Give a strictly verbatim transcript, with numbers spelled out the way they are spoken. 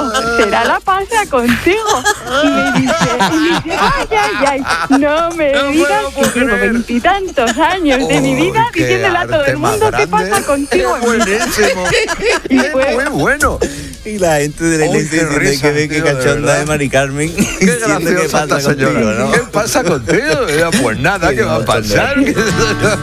será la pasa contigo. Y me dice, y me dice, ay, ay, ay, no me No digas puedo que llevo creer. veintitantos años de mi Oh, vida qué diciéndole a todo arte el más mundo qué grande. pasa contigo. Buenísimo. Y Es fue- muy bueno. Y la gente de la Uy, iglesia qué tiene risa, que ver qué tío, de cachonda verdad. de Mari Carmen. Qué diciendo graciosa qué esta pasa señora. contigo, ¿no? ¿Qué pasa contigo? Pues nada, ¿qué va a pasar?